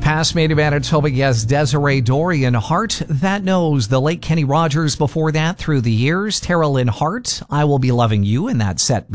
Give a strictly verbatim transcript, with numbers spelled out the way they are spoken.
past made of Manitoba guest Desiree Dorian Hart, That Knows. The late Kenny Rogers before that, Through the Years. Tara Lynn Hart, I Will Be Loving You, and that set